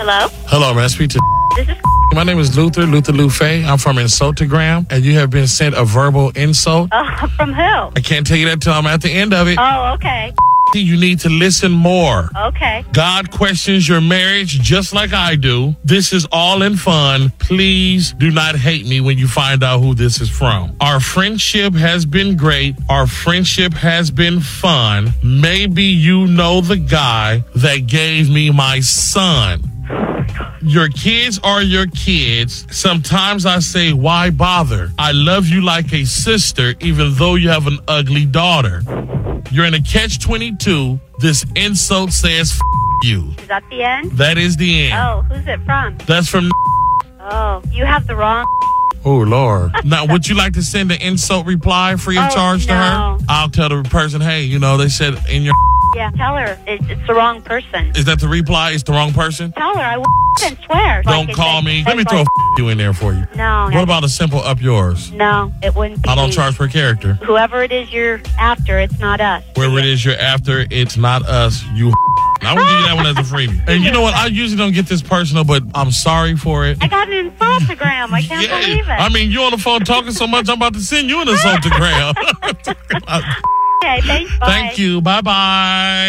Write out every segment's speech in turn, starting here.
Hello? Hello, may I speak to This is My name is Luther Lufe. I'm from Insultagram, and you have been sent a verbal insult. from who? I can't tell you that till I'm at the end of it. Oh, okay. You need to listen more. Okay. God questions your marriage just like I do. This is all in fun. Please do not hate me when you find out who this is from. Our friendship has been great. Our friendship has been fun. Maybe you know the guy that gave me my son. Your kids are your kids. Sometimes I say, why bother? I love you like a sister, even though you have an ugly daughter. You're in a catch-22. This insult says, you. Is that the end? That is the end. Oh, who's it from? That's from... Oh, you have the wrong... Oh, Lord. Now, would you like to send an insult reply free of charge to her? I'll tell the person, hey, they said in your... Yeah, tell her it's the wrong person. Is that the reply? It's the wrong person? Tell her I will swear. Don't call me. Let me throw you in there for you. No. What about a simple up yours? No, it wouldn't be. I don't charge per character. Whoever it is you're after, it's not us. Whoever it is you're after, it's not us. You. I will give you that one as a freebie. And you know what? I usually don't get this personal, but I'm sorry for it. I got an Insultagram. I can't believe it. I mean, you're on the phone talking so much, I'm about to send you an Insultagram. Okay, thanks. Bye. Thank you. Bye-bye.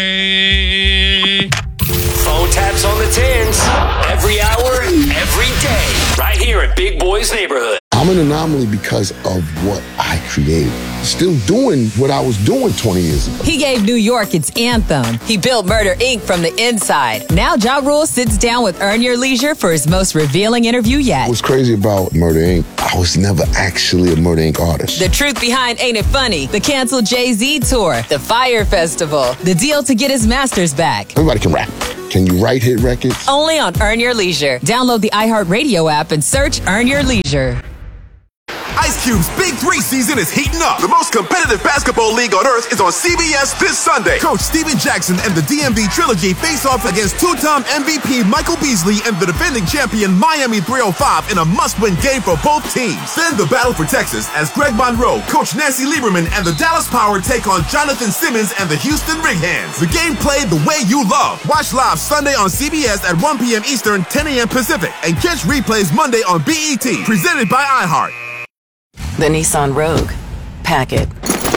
Phone taps on the tins. Every hour, every day. Right here in Big Boy's Neighborhood. I'm an anomaly because of what I created. Still doing what I was doing 20 years ago. He gave New York its anthem. He built Murder, Inc. from the inside. Now Ja Rule sits down with Earn Your Leisure for his most revealing interview yet. What's crazy about Murder, Inc., I was never actually a Murder, Inc. artist. The truth behind Ain't It Funny, the canceled Jay-Z tour, the Fire Festival, the deal to get his masters back. Everybody can rap. Can you write hit records? Only on Earn Your Leisure. Download the iHeartRadio app and search Earn Your Leisure. Ice Cube's Big 3 season is heating up. The most competitive basketball league on earth is on CBS this Sunday. Coach Steven Jackson and the DMV Trilogy face off against two-time MVP Michael Beasley and the defending champion Miami 305 in a must-win game for both teams. Then the battle for Texas as Greg Monroe, Coach Nancy Lieberman, and the Dallas Power take on Jonathan Simmons and the Houston Rig-Hands. The game played the way you love. Watch live Sunday on CBS at 1 p.m. Eastern, 10 a.m. Pacific, and catch replays Monday on BET, presented by iHeart. The Nissan Rogue. Pack it.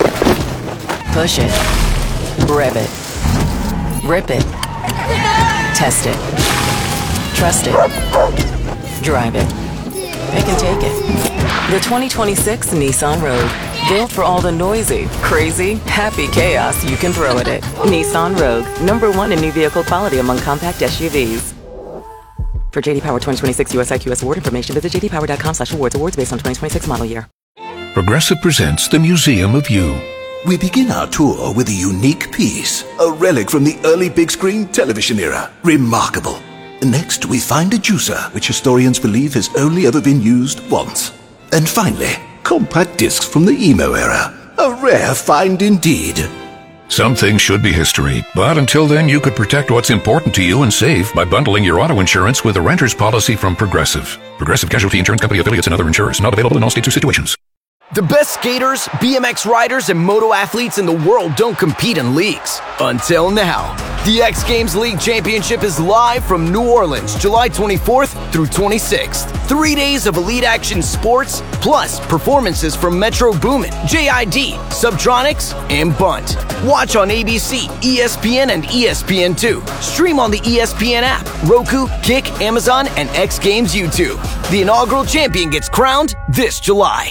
Push it. Rev it. Rip it. Test it. Trust it. Drive it. Pick and take it. The 2026 Nissan Rogue. Built for all the noisy, crazy, happy chaos you can throw at it. Nissan Rogue. #1 in new vehicle quality among compact SUVs. For JD Power 2026 USIQS award information, visit jdpower.com/awards. Awards based on 2026 model year. Progressive presents the Museum of You. We begin our tour with a unique piece, a relic from the early big screen television era. Remarkable. Next, we find a juicer, which historians believe has only ever been used once. And finally, compact discs from the emo era. A rare find indeed. Some things should be history, but until then you could protect what's important to you and save by bundling your auto insurance with a renter's policy from Progressive. Progressive Casualty Insurance Company affiliates and other insurers. Not available in all states or situations. The best skaters, BMX riders, and moto athletes in the world don't compete in leagues. Until now. The X Games League Championship is live from New Orleans, July 24th through 26th. 3 days of elite action sports, plus performances from Metro Boomin, JID, Subtronics, and Bunt. Watch on ABC, ESPN, and ESPN2. Stream on the ESPN app, Roku, Kick, Amazon, and X Games YouTube. The inaugural champion gets crowned this July.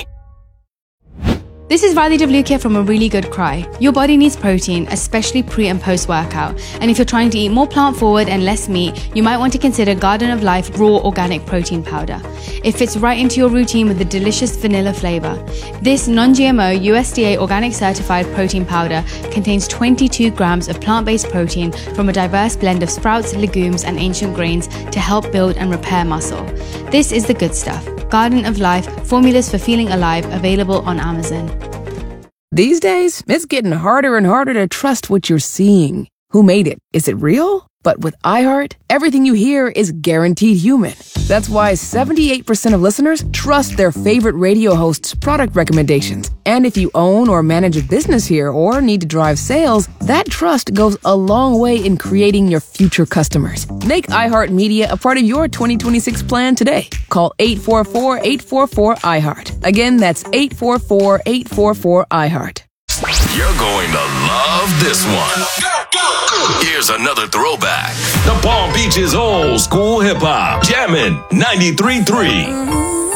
This is Riley Devlukia from A Really Good Cry. Your body needs protein, especially pre and post workout. And if you're trying to eat more plant forward and less meat, you might want to consider Garden of Life Raw Organic Protein Powder. It fits right into your routine with a delicious vanilla flavor. This non-GMO USDA organic certified protein powder contains 22 grams of plant-based protein from a diverse blend of sprouts, legumes, and ancient grains to help build and repair muscle. This is the good stuff. Garden of Life, formulas for feeling alive, available on Amazon. These days, it's getting harder and harder to trust what you're seeing. Who made it? Is it real? But with iHeart, everything you hear is guaranteed human. That's why 78% of listeners trust their favorite radio host's product recommendations. And if you own or manage a business here or need to drive sales, that trust goes a long way in creating your future customers. Make iHeartMedia a part of your 2026 plan today. Call 844-844-iHeart. Again, that's 844-844-iHeart. You're going to love this one. Here's another throwback. The Palm Beach's old school hip hop. Jammin' 93.3.